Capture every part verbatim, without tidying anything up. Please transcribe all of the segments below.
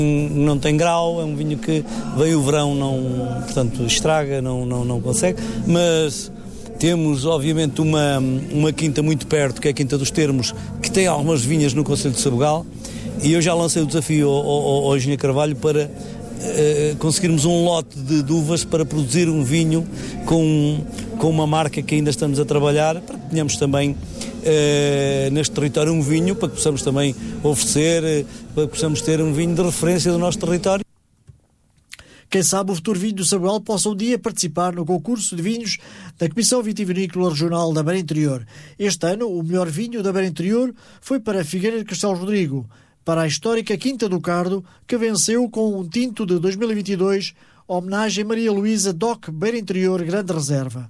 Não tem grau, é um vinho que veio o verão, não, portanto, estraga, não, não, não consegue, mas temos, obviamente, uma, uma quinta muito perto, que é a Quinta dos Termos, que tem algumas vinhas no concelho de Sabugal, e eu já lancei o desafio ao, ao, ao engenheiro Carvalho para uh, conseguirmos um lote de, de uvas para produzir um vinho com, com uma marca que ainda estamos a trabalhar, para que tenhamos também Uh, neste território um vinho, para que possamos também oferecer, uh, para que possamos ter um vinho de referência do nosso território. Quem sabe o futuro vinho do Sabugal possa um dia participar no concurso de vinhos da Comissão Vitivinícola Regional da Beira Interior. Este ano, o melhor vinho da Beira Interior foi para Figueira de Castelo Rodrigo, para a histórica Quinta do Cardo, que venceu com um tinto de dois mil e vinte e dois, homenagem a Maria Luísa Doc Beira Interior Grande Reserva.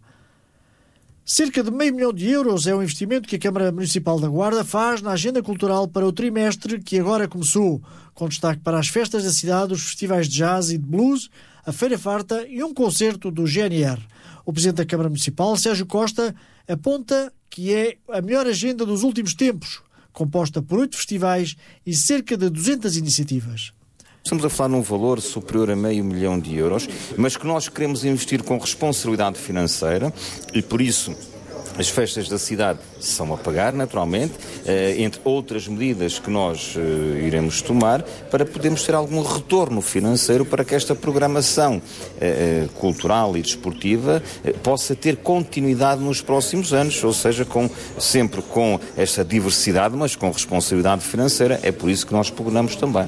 Cerca de meio milhão de euros é o investimento que a Câmara Municipal da Guarda faz na agenda cultural para o trimestre que agora começou, com destaque para as festas da cidade, os festivais de jazz e de blues, a Feira Farta e um concerto do G N R. O Presidente da Câmara Municipal, Sérgio Costa, aponta que é a melhor agenda dos últimos tempos, composta por oito festivais e cerca de duzentas iniciativas. Estamos a falar num valor superior a meio milhão de euros, mas que nós queremos investir com responsabilidade financeira e, por isso, as festas da cidade são a pagar, naturalmente, eh, entre outras medidas que nós eh, iremos tomar para podermos ter algum retorno financeiro para que esta programação eh, cultural e desportiva eh, possa ter continuidade nos próximos anos, ou seja, com, sempre com esta diversidade, mas com responsabilidade financeira. É por isso que nós pugnamos também.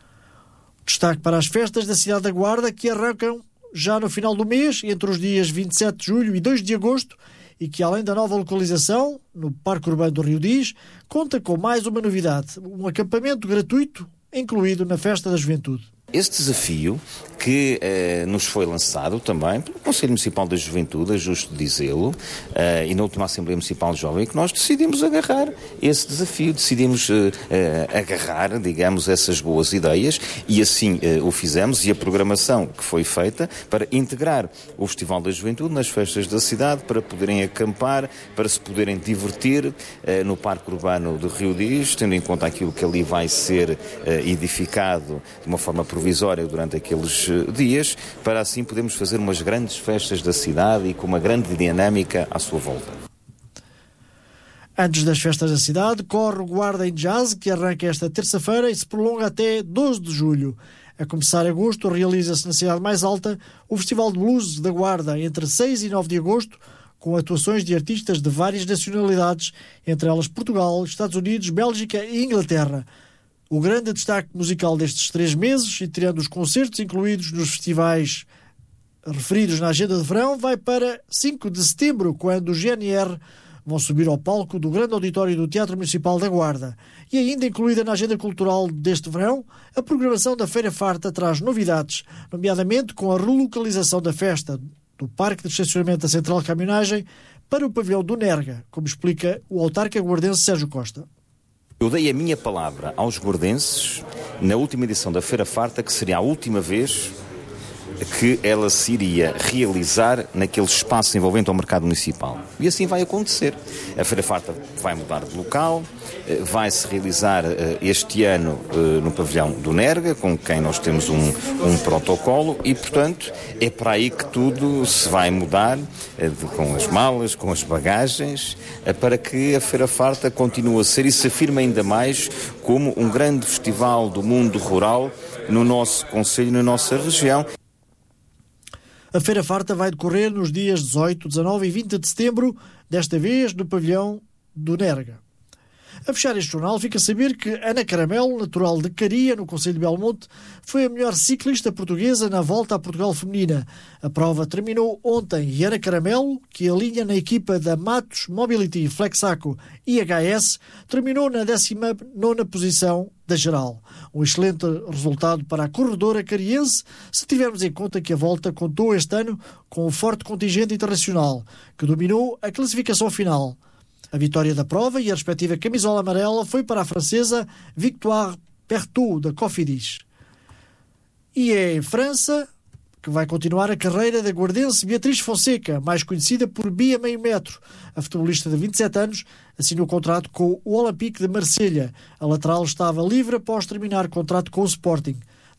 Destaque para as festas da cidade da Guarda, que arrancam já no final do mês, entre os dias vinte e sete de julho e dois de agosto, e que, além da nova localização, no Parque Urbano do Rio Diz, conta com mais uma novidade, um acampamento gratuito incluído na Festa da Juventude. Esse desafio que eh, nos foi lançado também pelo Conselho Municipal da Juventude, é justo dizê-lo, eh, e na última Assembleia Municipal Jovem, que nós decidimos agarrar esse desafio, decidimos eh, eh, agarrar, digamos, essas boas ideias, e assim eh, o fizemos, e a programação que foi feita para integrar o Festival da Juventude nas festas da cidade, para poderem acampar, para se poderem divertir eh, no Parque Urbano do Rio Diz, tendo em conta aquilo que ali vai ser eh, edificado de uma forma provisória durante aqueles dias, para assim podermos fazer umas grandes festas da cidade e com uma grande dinâmica à sua volta. Antes das festas da cidade, corre o Guarda em Jazz, que arranca esta terça-feira e se prolonga até doze de julho. A começar agosto, realiza-se na cidade mais alta o Festival de Blues da Guarda, entre seis e nove de agosto, com atuações de artistas de várias nacionalidades, entre elas Portugal, Estados Unidos, Bélgica e Inglaterra. O grande destaque musical destes três meses, e tirando os concertos incluídos nos festivais referidos na agenda de verão, vai para cinco de setembro, quando o G N R vão subir ao palco do grande auditório do Teatro Municipal da Guarda. E ainda incluída na agenda cultural deste verão, a programação da Feira Farta traz novidades, nomeadamente com a relocalização da festa do Parque de Estacionamento da Central de Caminhonagem para o pavilhão do Nerga, como explica o autarca guardense Sérgio Costa. Eu dei a minha palavra aos guardenses na última edição da Feira Farta que seria a última vez que ela se iria realizar naquele espaço envolvente ao mercado municipal. E assim vai acontecer. A Feira Farta vai mudar de local, vai-se realizar este ano no pavilhão do Nerga, com quem nós temos um, um protocolo, e, portanto, é para aí que tudo se vai mudar, com as malas, com as bagagens, para que a Feira Farta continue a ser e se afirme ainda mais como um grande festival do mundo rural no nosso concelho e na nossa região. A Feira Farta vai decorrer nos dias dezoito, dezanove e vinte de setembro, desta vez no pavilhão do Nerga. A fechar este jornal, fica a saber que Ana Caramelo, natural de Caria, no concelho de Belmonte, foi a melhor ciclista portuguesa na Volta a Portugal feminina. A prova terminou ontem e Ana Caramelo, que alinha na equipa da Matos Mobility Flexaco I H S, terminou na décima nona posição da geral. Um excelente resultado para a corredora cariense, se tivermos em conta que a Volta contou este ano com um forte contingente internacional, que dominou a classificação final. A vitória da prova e a respectiva camisola amarela foi para a francesa Victoire Pertot, da Cofidis. E é em França que vai continuar a carreira da guardense Beatriz Fonseca, mais conhecida por Bia Meio Metro. A futebolista de vinte e sete anos assinou contrato com o Olympique de Marselha. A lateral estava livre após terminar contrato com o Sporting.